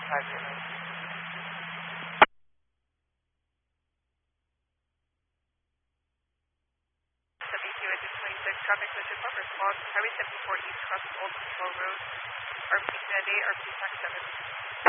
engine 26, traffic vision, response, Highway 74 East, cross Old Mill Road, RP 98, RP tax